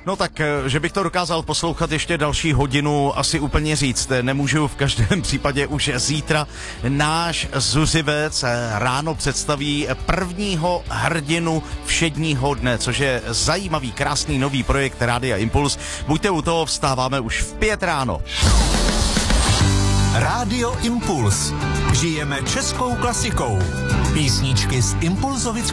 No tak, že bych to dokázal poslouchat ještě další hodinu, asi úplně říct nemůžu, v každém případě už zítra náš Zuřivec ráno představí prvního hrdinu všedního dne, což je zajímavý, krásný nový projekt Rádia Impuls. Buďte u toho, vstáváme už v 5 ráno. Rádio Impuls. Žijeme českou klasikou. Písničky z Impulzovic